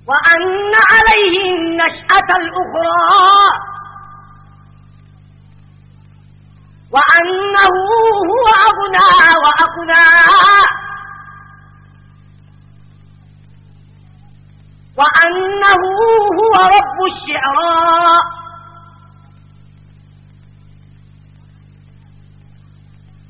وأن عليه النشأة الأخرى وأنه هو أغنى وأقنى وأنه هو رب الشعرى